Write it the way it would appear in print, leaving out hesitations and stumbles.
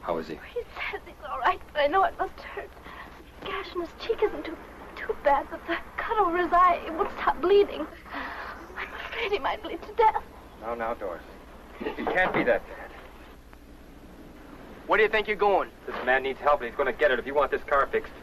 How is he? He says he's all right, but I know it must hurt. The gash in his cheek isn't too bad, but the cut over his eye, it won't stop bleeding. I'm afraid he might bleed to death. Now, Doris. He can't be that bad. Where do you think you're going? This man needs help, and he's going to get it if you want this car fixed.